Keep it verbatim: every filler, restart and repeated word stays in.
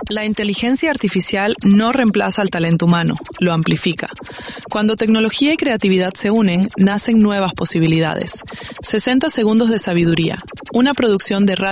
La inteligencia artificial no reemplaza al talento humano, lo amplifica. Cuando tecnología y creatividad se unen, nacen nuevas posibilidades. sesenta segundos de sabiduría, una producción de Radio